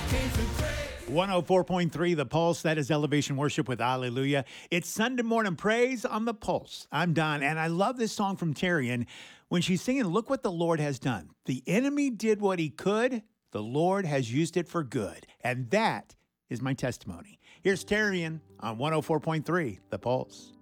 104.3 The Pulse. That is Elevation Worship with Hallelujah. It's Sunday morning praise on The Pulse. I'm Don, and I love this song from Terrian when she's singing, "Look what the Lord has done. The enemy did what he could. The Lord has used it for good." And that is my testimony. Here's Terrian on 104.3 The Pulse.